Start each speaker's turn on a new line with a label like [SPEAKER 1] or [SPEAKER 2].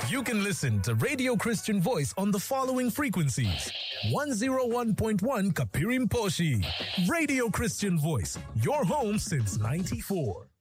[SPEAKER 1] You can listen to Radio Christian Voice on the following frequencies. 101.1 Kapirimposhi. Radio Christian Voice, your home since 94.